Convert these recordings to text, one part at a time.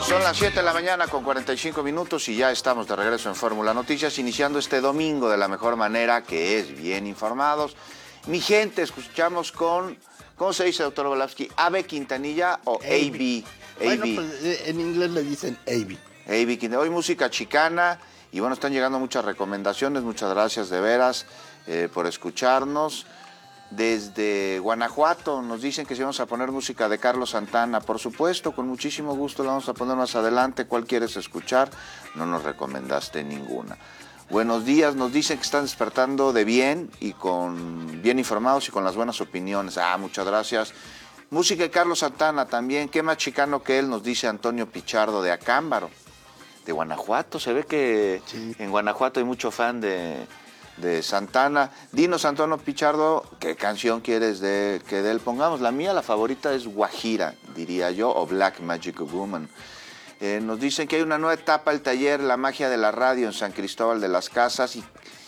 Son las 7 de la mañana con 45 minutos y ya estamos de regreso en Fórmula Noticias, iniciando este domingo de la mejor manera, que es bien informados. Mi gente, escuchamos con, ¿cómo se dice, doctor Volavsky? ¿AB Quintanilla o AB? Bueno, pues en inglés le dicen AB. AB Quintanilla. Hoy música chicana y bueno, están llegando muchas recomendaciones. Muchas gracias de veras por escucharnos. Desde Guanajuato nos dicen que si vamos a poner música de Carlos Santana, por supuesto, con muchísimo gusto la vamos a poner más adelante. ¿Cuál quieres escuchar? No nos recomendaste ninguna. Buenos días, nos dicen que están despertando de bien y con bien informados y con las buenas opiniones. Muchas gracias. Música de Carlos Santana también, qué más chicano que él, nos dice Antonio Pichardo de Acámbaro, de Guanajuato. Se ve que sí, en Guanajuato hay mucho fan de Santana. Dinos, Antonio Pichardo, ¿qué canción quieres que de él pongamos? La mía, la favorita es Guajira, diría yo, o Black Magic Woman. Nos dicen que hay una nueva etapa, el taller La Magia de la Radio en San Cristóbal de las Casas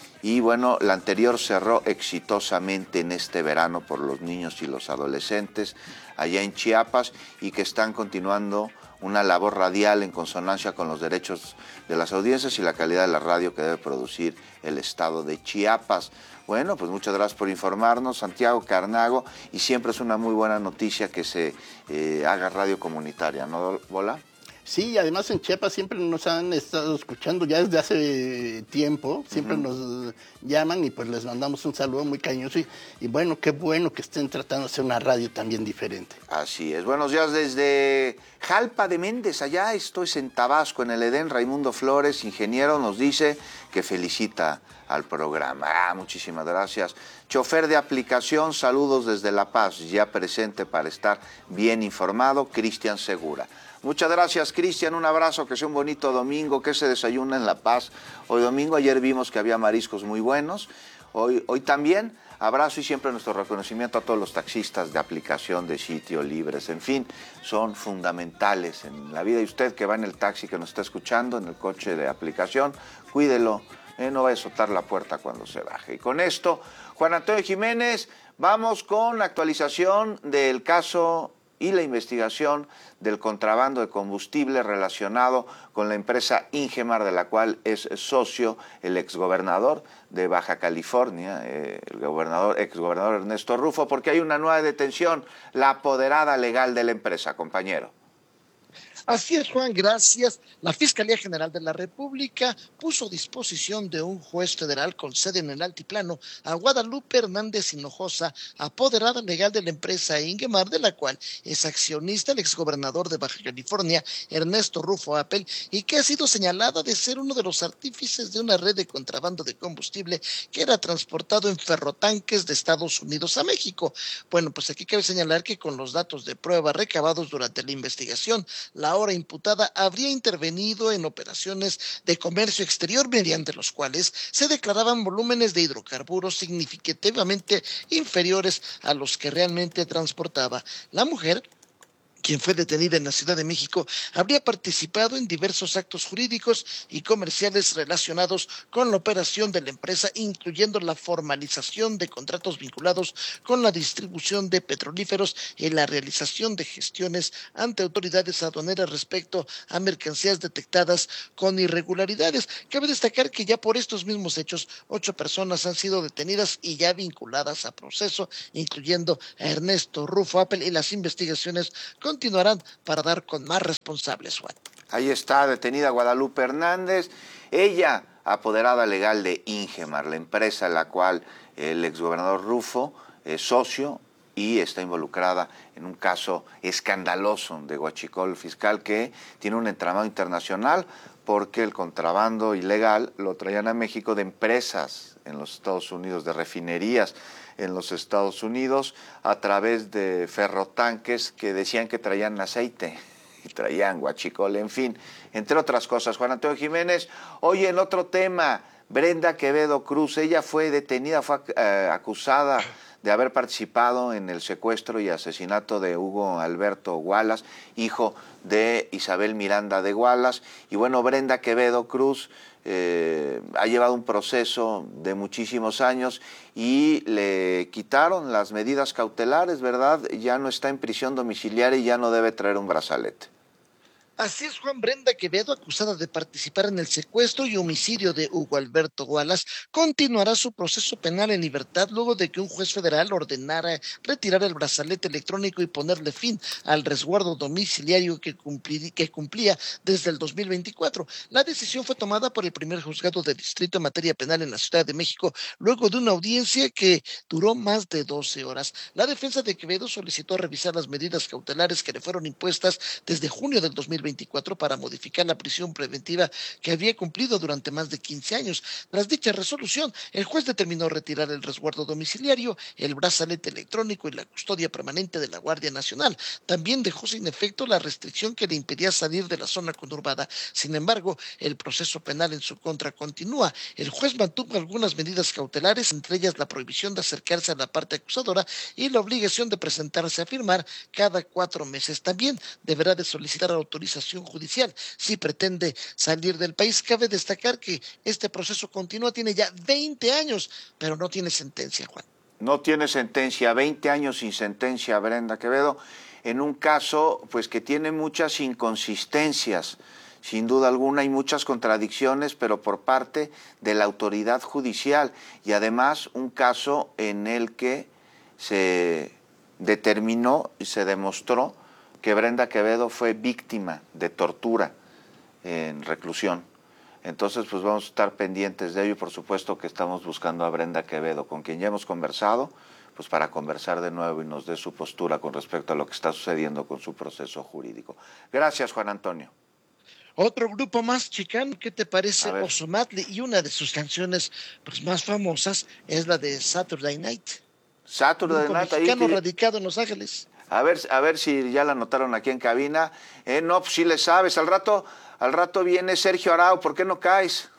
y bueno, la anterior cerró exitosamente en este verano por los niños y los adolescentes allá en Chiapas y que están continuando una labor radial en consonancia con los derechos de las audiencias y la calidad de la radio que debe producir el estado de Chiapas. Bueno, pues muchas gracias por informarnos, Santiago Carnago, y siempre es una muy buena noticia que se haga radio comunitaria, ¿no, Bola? Sí, además en Chiapas siempre nos han estado escuchando ya desde hace tiempo, siempre nos llaman y pues les mandamos un saludo muy cariñoso y bueno, qué bueno que estén tratando de hacer una radio también diferente. Así es, buenos días desde Jalpa de Méndez, allá esto es en Tabasco, en el Edén. Raimundo Flores, ingeniero, nos dice que felicita al programa. Muchísimas gracias. Chofer de aplicación, saludos desde La Paz, ya presente para estar bien informado, Cristian Segura. Muchas gracias, Cristian, un abrazo, que sea un bonito domingo, que se desayuna en La Paz hoy domingo. Ayer vimos que había mariscos muy buenos, hoy también. Abrazo y siempre nuestro reconocimiento a todos los taxistas de aplicación, de sitio, libres, en fin, son fundamentales en la vida. Y usted que va en el taxi, que nos está escuchando, en el coche de aplicación, cuídelo, no vaya a soltar la puerta cuando se baje. Y con esto, Juan Antonio Jiménez, vamos con la actualización del caso y la investigación del contrabando de combustible relacionado con la empresa Ingemar, de la cual es socio el exgobernador de Baja California, el exgobernador Ernesto Rufo, porque hay una nueva detención, la apoderada legal de la empresa, compañero. Así es, Juan, gracias. La Fiscalía General de la República puso a disposición de un juez federal con sede en el Altiplano a Guadalupe Hernández Hinojosa, apoderada legal de la empresa Ingemar, de la cual es accionista el exgobernador de Baja California, Ernesto Rufo Appel, y que ha sido señalada de ser uno de los artífices de una red de contrabando de combustible que era transportado en ferrotanques de Estados Unidos a México. Bueno, pues aquí cabe señalar que con los datos de prueba recabados durante la investigación, la ahora imputada habría intervenido en operaciones de comercio exterior mediante los cuales se declaraban volúmenes de hidrocarburos significativamente inferiores a los que realmente transportaba. La mujer, quien fue detenida en la Ciudad de México, habría participado en diversos actos jurídicos y comerciales relacionados con la operación de la empresa, incluyendo la formalización de contratos vinculados con la distribución de petrolíferos y la realización de gestiones ante autoridades aduaneras respecto a mercancías detectadas con irregularidades. Cabe destacar que ya por estos mismos hechos, 8 personas han sido detenidas y ya vinculadas a proceso, incluyendo a Ernesto Rufo Appel, y las investigaciones continuarán para dar con más responsables, Juan. Ahí está, detenida Guadalupe Hernández, ella apoderada legal de Ingemar, la empresa en la cual el exgobernador Rufo es socio y está involucrada en un caso escandaloso de huachicol fiscal que tiene un entramado internacional porque el contrabando ilegal lo traían a México de empresas en los Estados Unidos, de refinerías en los Estados Unidos, a través de ferrotanques que decían que traían aceite y traían huachicol, en fin, entre otras cosas. Juan Antonio Jiménez, hoy en otro tema, Brenda Quevedo Cruz, ella fue detenida, fue acusada de haber participado en el secuestro y asesinato de Hugo Alberto Wallace, hijo de Isabel Miranda de Wallace. Y bueno, Brenda Quevedo Cruz ha llevado un proceso de muchísimos años y le quitaron las medidas cautelares, ¿verdad? Ya no está en prisión domiciliaria y ya no debe traer un brazalete. Así es, Juan. Brenda Quevedo, acusada de participar en el secuestro y homicidio de Hugo Alberto Wallace, continuará su proceso penal en libertad luego de que un juez federal ordenara retirar el brazalete electrónico y ponerle fin al resguardo domiciliario que cumplía desde el 2024. La decisión fue tomada por el primer juzgado de distrito en materia penal en la Ciudad de México, luego de una audiencia que duró más de 12 horas. La defensa de Quevedo solicitó revisar las medidas cautelares que le fueron impuestas desde junio del 2024 para modificar la prisión preventiva que había cumplido durante más de 15 años. Tras dicha resolución, el juez determinó retirar el resguardo domiciliario, el brazalete electrónico y la custodia permanente de la Guardia Nacional. También dejó sin efecto la restricción que le impedía salir de la zona conurbada. Sin embargo, el proceso penal en su contra continúa. El juez mantuvo algunas medidas cautelares, entre ellas la prohibición de acercarse a la parte acusadora y la obligación de presentarse a firmar cada 4 meses. También deberá de solicitar autorización judicial si pretende salir del país. Cabe destacar que este proceso continúa, tiene ya 20 años, pero no tiene sentencia, Juan. No tiene sentencia, 20 años sin sentencia, Brenda Quevedo, en un caso pues que tiene muchas inconsistencias, sin duda alguna, hay muchas contradicciones, pero por parte de la autoridad judicial, y además un caso en el que se determinó y se demostró que Brenda Quevedo fue víctima de tortura en reclusión. Entonces, pues vamos a estar pendientes de ello y por supuesto que estamos buscando a Brenda Quevedo, con quien ya hemos conversado, pues para conversar de nuevo y nos dé su postura con respecto a lo que está sucediendo con su proceso jurídico. Gracias, Juan Antonio. Otro grupo más chicano, ¿qué te parece? Ozomatli, y una de sus canciones pues, más famosas es la de Saturday Night. Saturday Night, mexicano ahí radicado en Los Ángeles. A ver si ya la anotaron aquí en cabina. No, pues sí le sabes. Al rato viene Sergio Arau, ¿por qué no caes?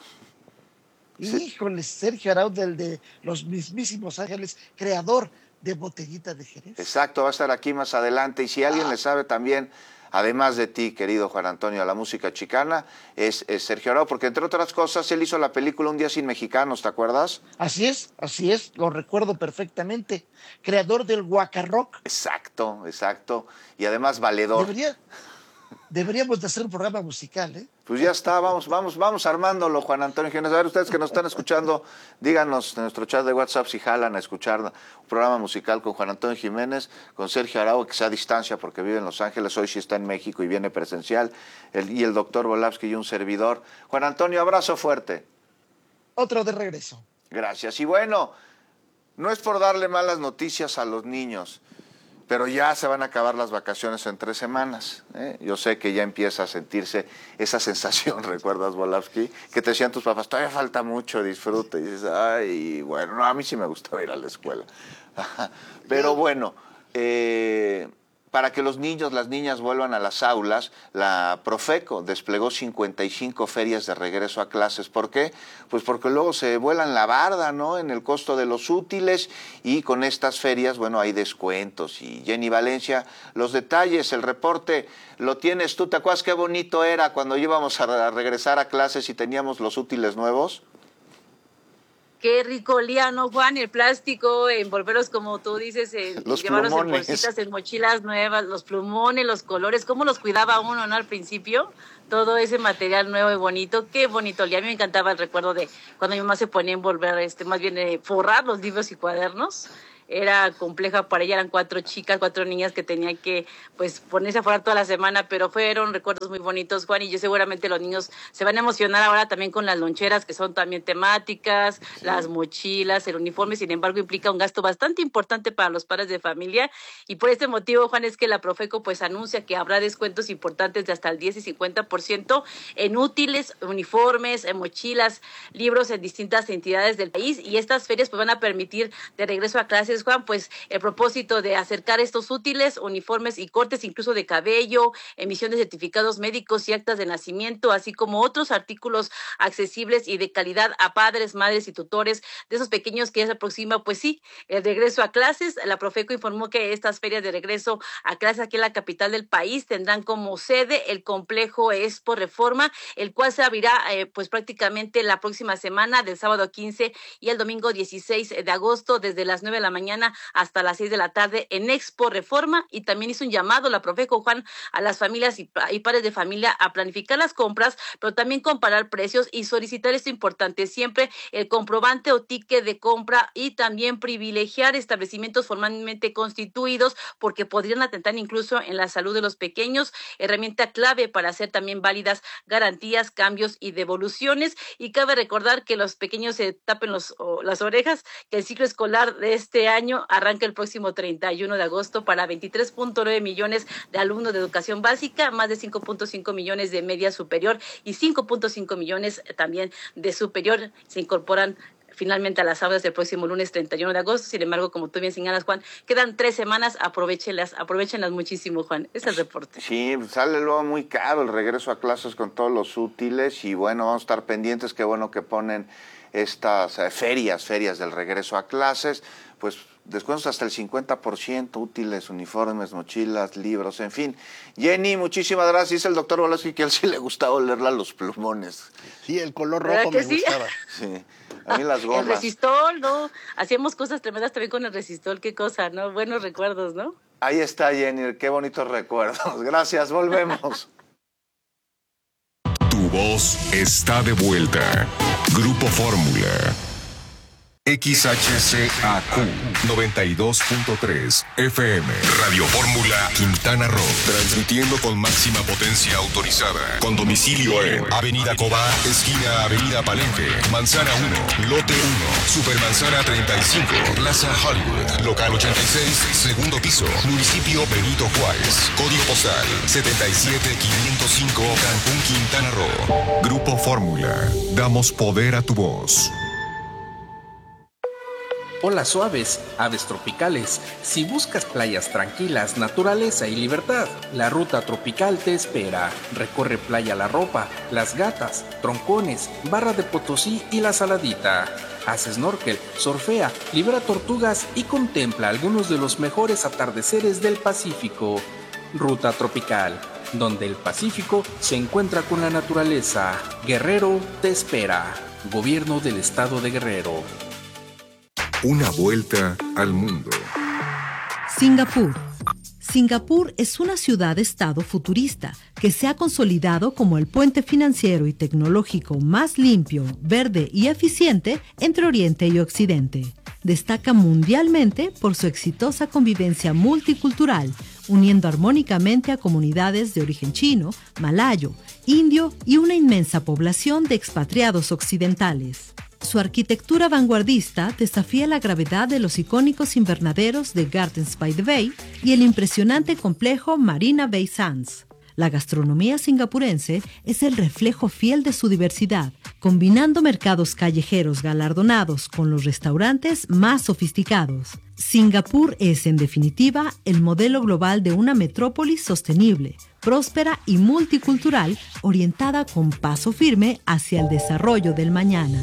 Híjole, Sergio Arau, de los mismísimos Ángeles, creador de Botellita de Jerez. Exacto, va a estar aquí más adelante. Y si alguien le sabe también, además de ti, querido Juan Antonio, a la música chicana, es Sergio Arau, porque entre otras cosas, él hizo la película Un día sin mexicanos, ¿te acuerdas? Así es, lo recuerdo perfectamente. Creador del Guacarrock. Exacto. Y además valedor. Deberíamos de hacer un programa musical, ¿eh? Pues ya está, vamos armándolo, Juan Antonio Jiménez. A ver, ustedes que nos están escuchando, díganos en nuestro chat de WhatsApp si jalan a escuchar un programa musical con Juan Antonio Jiménez, con Sergio Arau, que sea a distancia porque vive en Los Ángeles, hoy sí está en México y viene presencial, y el doctor Volavsky y un servidor. Juan Antonio, abrazo fuerte. Otro de regreso. Gracias. Y bueno, no es por darle malas noticias a los niños, pero ya se van a acabar las vacaciones en 3 semanas. Yo sé que ya empieza a sentirse esa sensación, ¿recuerdas, Volavsky? Que te decían tus papás, todavía falta mucho, disfrute. Y dices, ay, bueno, no, a mí sí me gustaba ir a la escuela. Pero bueno, para que los niños, las niñas vuelvan a las aulas, la Profeco desplegó 55 ferias de regreso a clases. ¿Por qué? Pues porque luego se vuelan la barda, ¿no?, en el costo de los útiles, y con estas ferias, bueno, hay descuentos. Y Jenny Valencia, los detalles, el reporte, lo tienes tú. ¿Te acuerdas qué bonito era cuando íbamos a regresar a clases y teníamos los útiles nuevos? Qué rico olía, ¿no, Juan? El plástico, envolverlos como tú dices, llevarlos en bolsitas, en mochilas nuevas, los plumones, los colores, cómo los cuidaba uno, ¿no? Al principio, todo ese material nuevo y bonito, qué bonito olía. A mí me encantaba el recuerdo de cuando mi mamá se ponía a envolver, más bien forrar los libros y cuadernos. Era compleja para ella, eran 4 chicas, 4 niñas que tenían que pues ponerse a forrar toda la semana, pero fueron recuerdos muy bonitos, Juan, y yo seguramente los niños se van a emocionar ahora también con las loncheras, que son también temáticas, sí, las mochilas, el uniforme. Sin embargo, implica un gasto bastante importante para los padres de familia, y por este motivo, Juan, es que la Profeco pues anuncia que habrá descuentos importantes de hasta el 10 y 50% en útiles, uniformes, en mochilas, libros en distintas entidades del país, y estas ferias pues van a permitir de regreso a clases, Juan, pues el propósito de acercar estos útiles, uniformes y cortes incluso de cabello, emisión de certificados médicos y actas de nacimiento, así como otros artículos accesibles y de calidad a padres, madres y tutores de esos pequeños que ya se aproxima, pues sí, el regreso a clases. La Profeco informó que estas ferias de regreso a clases aquí en la capital del país tendrán como sede el complejo Expo Reforma, el cual se abrirá pues prácticamente la próxima semana, del sábado 15 y el domingo 16 de agosto, desde las 9 de la mañana mañana hasta las 6 de la tarde en Expo Reforma, y también hizo un llamado la Profeco, Juan, a las familias y padres de familia a planificar las compras, pero también comparar precios y solicitar esto importante, siempre el comprobante o ticket de compra, y también privilegiar establecimientos formalmente constituidos porque podrían atentar incluso en la salud de los pequeños, herramienta clave para hacer también válidas garantías, cambios y devoluciones. Y cabe recordar que los pequeños se tapen las orejas, que el ciclo escolar de este año arranca el próximo 31 de agosto para 23.9 millones de alumnos de educación básica, más de 5.5 millones de media superior y 5.5 millones también de superior. Se incorporan finalmente a las aulas del próximo lunes 31 de agosto. Sin embargo, como tú bien señalas, Juan, quedan 3 semanas, aprovechenlas muchísimo, Juan. Es el reporte. Sí, sale luego muy caro el regreso a clases con todos los útiles, y bueno, vamos a estar pendientes. Qué bueno que ponen estas ferias del regreso a clases, pues descuentos hasta el 50%, útiles, uniformes, mochilas, libros, en fin. Jenny, muchísimas gracias. Dice el doctor Volaski que a él sí le gustaba olerla los plumones. Sí, el color rojo me gustaba. Sí, a mí las gomas. El resistol, ¿no? Hacíamos cosas tremendas también con el resistol, qué cosa, ¿no? Buenos recuerdos, ¿no? Ahí está, Jenny, qué bonitos recuerdos. Gracias, volvemos. Tu voz está de vuelta. Grupo Fórmula. XHCAQ 92.3 FM. Radio Fórmula Quintana Roo. Transmitiendo con máxima potencia autorizada. Con domicilio en Avenida Cobá, esquina Avenida Palenque, Manzana 1, Lote 1, Supermanzana 35, Plaza Hollywood, Local 86, segundo piso, Municipio Benito Juárez. Código postal 77505, Cancún, Quintana Roo. Grupo Fórmula. Damos poder a tu voz. Olas suaves, aves tropicales. Si buscas playas tranquilas, naturaleza y libertad, la ruta tropical te espera. Recorre Playa La Ropa, Las Gatas, Troncones, Barra de Potosí y La Saladita. Haz snorkel, surfea, libera tortugas y contempla algunos de los mejores atardeceres del Pacífico. Ruta tropical, donde el Pacífico se encuentra con la naturaleza. Guerrero te espera. Gobierno del Estado de Guerrero. Una vuelta al mundo. Singapur. Singapur es una ciudad-estado futurista que se ha consolidado como el puente financiero y tecnológico más limpio, verde y eficiente entre Oriente y Occidente. Destaca mundialmente por su exitosa convivencia multicultural, uniendo armónicamente a comunidades de origen chino, malayo, indio y una inmensa población de expatriados occidentales. Su arquitectura vanguardista desafía la gravedad de los icónicos invernaderos de Gardens by the Bay y el impresionante complejo Marina Bay Sands. La gastronomía singapurense es el reflejo fiel de su diversidad, combinando mercados callejeros galardonados con los restaurantes más sofisticados. Singapur es, en definitiva, el modelo global de una metrópolis sostenible, próspera y multicultural, orientada con paso firme hacia el desarrollo del mañana.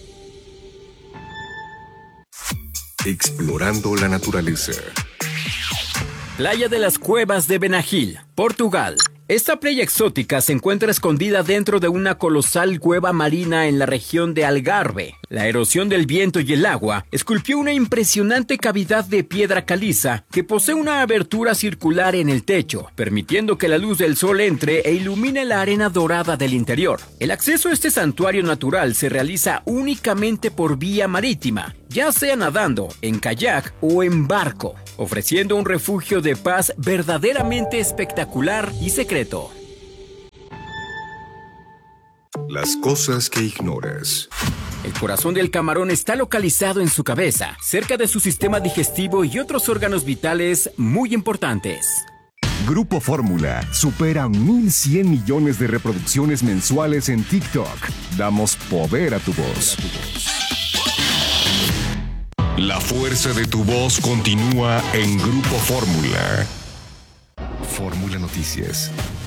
Explorando la naturaleza. Playa de las Cuevas de Benagil, Portugal. Esta playa exótica se encuentra escondida dentro de una colosal cueva marina en la región de Algarve. La erosión del viento y el agua esculpió una impresionante cavidad de piedra caliza que posee una abertura circular en el techo, permitiendo que la luz del sol entre e ilumine la arena dorada del interior. El acceso a este santuario natural se realiza únicamente por vía marítima, ya sea nadando, en kayak o en barco, ofreciendo un refugio de paz verdaderamente espectacular y secreto. Las cosas que ignoras. El corazón del camarón está localizado en su cabeza, cerca de su sistema digestivo y otros órganos vitales muy importantes. Grupo Fórmula supera 1.100 millones de reproducciones mensuales en TikTok. Damos poder a tu voz. La fuerza de tu voz continúa en Grupo Fórmula. Fórmula Noticias.